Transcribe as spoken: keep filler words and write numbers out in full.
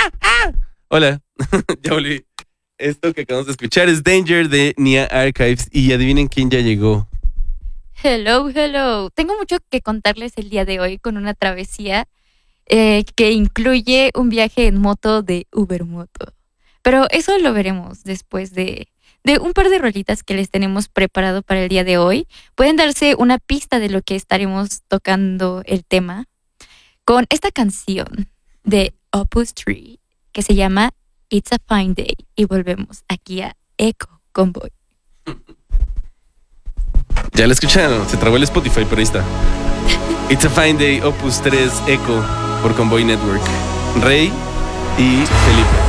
Hola, ya volví. Esto que acabamos de escuchar es Danger de Nia Archives y adivinen quién ya llegó. Hello, hello. Tengo mucho que contarles el día de hoy con una travesía eh, que incluye un viaje en moto de Ubermoto. Pero eso lo veremos después de, de un par de rolitas que les tenemos preparado para el día de hoy. Pueden darse una pista de lo que estaremos tocando el tema con esta canción de Opus tres que se llama It's a Fine Day. Y volvemos aquí a Echo Convoy. Ya la escucharon, se trabó el Spotify, pero ahí está. It's a Fine Day, Opus tres, Echo, por Convoy Network. Rey y Felipe.